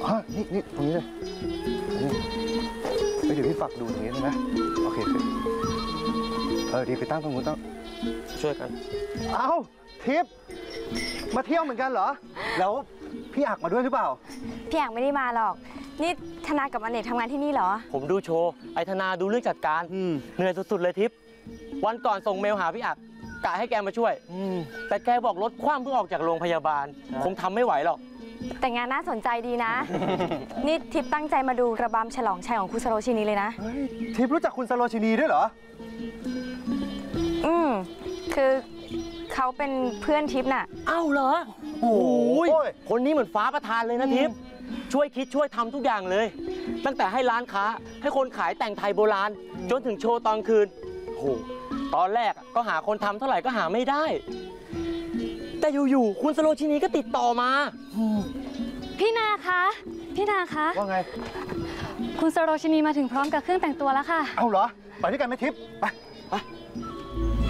นี่ตรงนี้เลยนี่เดี๋ยวพี่ฝากดูตรงนี้ได้ไหมโอเคดีไปตั้งตรงนู้นต้องช่วยกันเอ้าทิพย์มาเที่ยวเหมือนกันเหรอแล้วพี่อักมาด้วยหรือเปล่าพี่อักไม่ได้มาหรอกนี่ธนากับอเนกทำงานที่นี่เหรอผมดูโชว์ไอธนาดูเรื่องจัดการเหนื่อยสุดๆเลยทิพย์วันก่อนส่งเมลหาพี่อักกะให้แกมาช่วยแต่แกบอกรถคว่ำเพิ่งออกจากโรงพยาบาลคงทำไม่ไหวหรอกแต่งานน่าสนใจดีนะ นี่ทิพย์ตั้งใจมาดูระบำฉลองชัยของคุณสโรชินีเลยนะทิพย์รู้จักคุณสโรชินีด้วยเหรอคือเขาเป็นเพื่อนทิพย์น่ะอ้าวเหรอโอ้ยคนนี้เหมือนฟ้าประทานเลยนะทิพย์ช่วยคิดช่วยทำทุกอย่างเลยตั้งแต่ให้ร้านค้าให้คนขายแต่งไทยโบราณจนถึงโชว์ตอนคืนโอ้ตอนแรกก็หาคนทำเท่าไหร่ก็หาไม่ได้แต่อยู่ๆคุณสโรชินีก็ติดต่อมาพี่นาคะว่าไงคุณสโรชินีมาถึงพร้อมกับเครื่องแต่งตัวแล้วค่ะเอาเหรอไปด้วยกันไหมทิพย์ไป